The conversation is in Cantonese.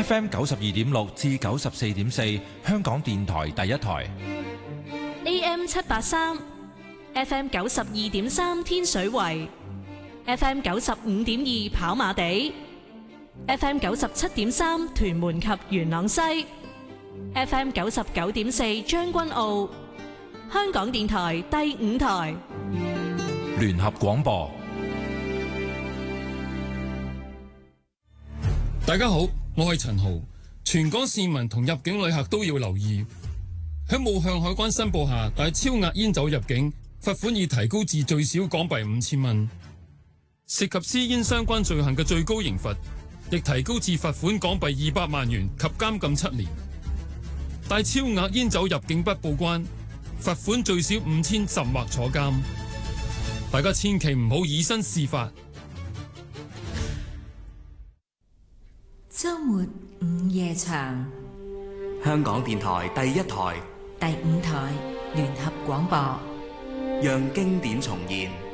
FM 92.6至94.4，香港電台第一台。 AM 783 FM 92.3天水圍 FM 95.2跑馬地 FM 97.3屯門及元朗西 FM 99.4將軍澳香港電台第五台聯合廣播。 大家好，我係陳豪。全港市民同入境旅客都要留意，喺冇向海關申報下帶超額煙酒入境，罰款已提高至最少港幣5000蚊。涉及私煙相關罪行嘅最高刑罰亦提高至罰款港幣200萬元及監禁7年。帶超額煙酒入境不報關，罰款最少5000甚或坐監。大家千祈唔好以身試法。 周末午夜場， 香港電台第一台、 第五台聯合廣播， 讓經典重現。